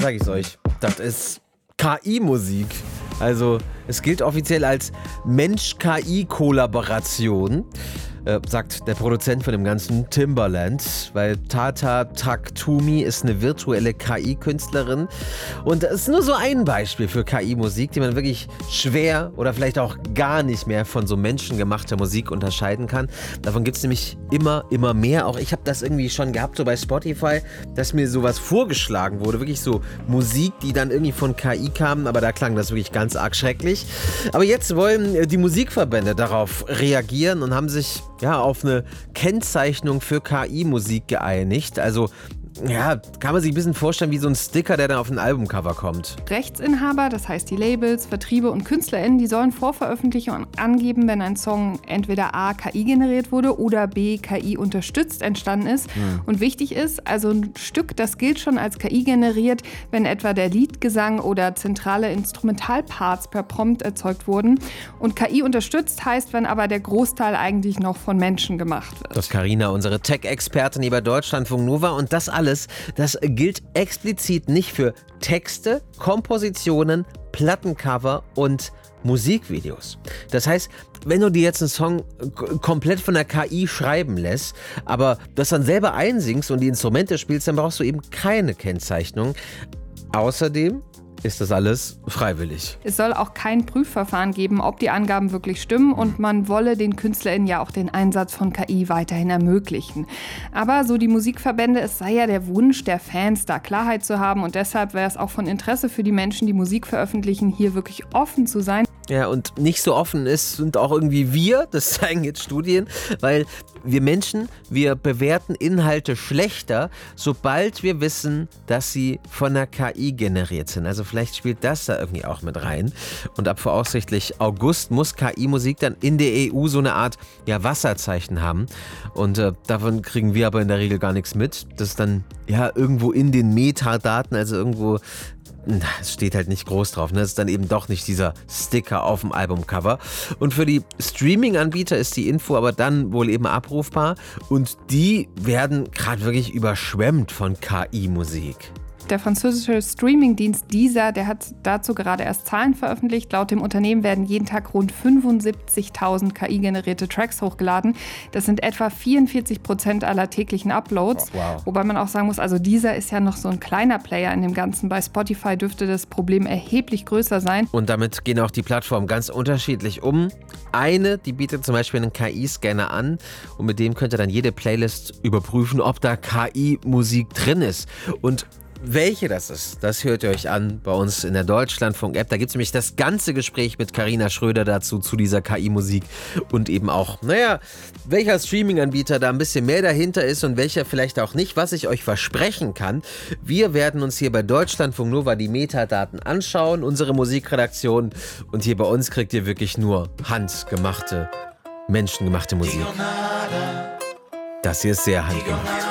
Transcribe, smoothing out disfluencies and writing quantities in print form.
sag ich's euch, das ist KI-Musik. Also es gilt offiziell als Mensch-KI-Kollaboration, sagt der Produzent von dem ganzen Timbaland, weil Tata Taktumi ist eine virtuelle KI-Künstlerin und das ist nur so ein Beispiel für KI-Musik, die man wirklich schwer oder vielleicht auch gar nicht mehr von so menschengemachter Musik unterscheiden kann. Davon gibt es nämlich immer mehr. Auch ich habe das irgendwie schon gehabt, so bei Spotify, dass mir sowas vorgeschlagen wurde, wirklich so Musik, die dann irgendwie von KI kam, aber da klang das wirklich ganz arg schrecklich. Aber jetzt wollen die Musikverbände darauf reagieren und haben sich auf eine Kennzeichnung für KI-Musik geeinigt. Also kann man sich ein bisschen vorstellen wie so ein Sticker, der dann auf ein Albumcover kommt. Rechtsinhaber, das heißt die Labels, Vertriebe und KünstlerInnen, die sollen vor Veröffentlichung angeben, wenn ein Song entweder A, KI generiert wurde oder B, KI unterstützt entstanden ist. Und wichtig ist, also ein Stück, das gilt schon als KI generiert, wenn etwa der Liedgesang oder zentrale Instrumentalparts per Prompt erzeugt wurden. Und KI unterstützt heißt, wenn aber der Großteil eigentlich noch von Menschen gemacht wird. Das ist Carina, unsere Tech-Expertin hier bei Deutschlandfunk Nova, und das alles, das gilt explizit nicht für Texte, Kompositionen, Plattencover und Musikvideos. Das heißt, wenn du dir jetzt einen Song komplett von der KI schreiben lässt, aber das dann selber einsingst und die Instrumente spielst, dann brauchst du eben keine Kennzeichnung. Außerdem ist das alles freiwillig. Es soll auch kein Prüfverfahren geben, ob die Angaben wirklich stimmen, und man wolle den KünstlerInnen ja auch den Einsatz von KI weiterhin ermöglichen. Aber so die Musikverbände, es sei ja der Wunsch der Fans, da Klarheit zu haben, und deshalb wäre es auch von Interesse für die Menschen, die Musik veröffentlichen, hier wirklich offen zu sein. Ja, und nicht so offen ist, sind auch irgendwie wir, das zeigen jetzt Studien, weil wir Menschen, wir bewerten Inhalte schlechter, sobald wir wissen, dass sie von der KI generiert sind. Also vielleicht spielt das da irgendwie auch mit rein. Und ab voraussichtlich August muss KI-Musik dann in der EU so eine Art Wasserzeichen haben. Und davon kriegen wir aber in der Regel gar nichts mit. Das ist dann irgendwo in den Metadaten, also irgendwo. Es steht halt nicht groß drauf, ne? Es ist dann eben doch nicht dieser Sticker auf dem Albumcover. Und für die Streaming-Anbieter ist die Info aber dann wohl eben abrufbar. Und die werden gerade wirklich überschwemmt von KI-Musik. Der französische Streamingdienst Deezer, der hat dazu gerade erst Zahlen veröffentlicht. Laut dem Unternehmen werden jeden Tag rund 75.000 KI-generierte Tracks hochgeladen. Das sind etwa 44% aller täglichen Uploads. Wow. Wobei man auch sagen muss, also Deezer ist ja noch so ein kleiner Player in dem Ganzen. Bei Spotify dürfte das Problem erheblich größer sein. Und damit gehen auch die Plattformen ganz unterschiedlich um. Eine, die bietet zum Beispiel einen KI-Scanner an, und mit dem könnt ihr dann jede Playlist überprüfen, ob da KI-Musik drin ist. Und welche das ist, das hört ihr euch an bei uns in der Deutschlandfunk-App. Da gibt es nämlich das ganze Gespräch mit Carina Schröder dazu, zu dieser KI-Musik, und eben auch, welcher Streaming-Anbieter da ein bisschen mehr dahinter ist und welcher vielleicht auch nicht. Was ich euch versprechen kann, wir werden uns hier bei Deutschlandfunk Nova die Metadaten anschauen, unsere Musikredaktion, und hier bei uns kriegt ihr wirklich nur handgemachte, menschengemachte Musik. Das hier ist sehr handgemacht.